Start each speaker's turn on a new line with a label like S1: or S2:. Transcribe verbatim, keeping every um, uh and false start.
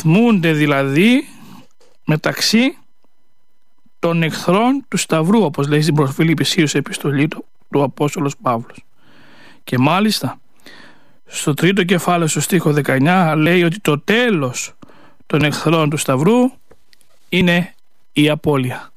S1: σταθμούνται δηλαδή μεταξύ των εχθρών του Σταυρού, όπως λέει στην προς Φιλιππισίους επιστολή του, του Απόστολος Παύλος. Και μάλιστα στο τρίτο κεφάλαιο στο στίχο δεκαεννιά λέει ότι το τέλος των εχθρών του Σταυρού είναι η απώλεια.